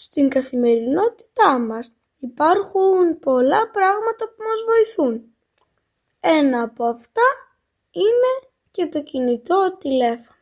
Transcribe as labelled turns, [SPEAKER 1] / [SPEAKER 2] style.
[SPEAKER 1] Στην καθημερινότητά μας υπάρχουν πολλά πράγματα που μας βοηθούν. Ένα από αυτά είναι και το κινητό τηλέφωνο.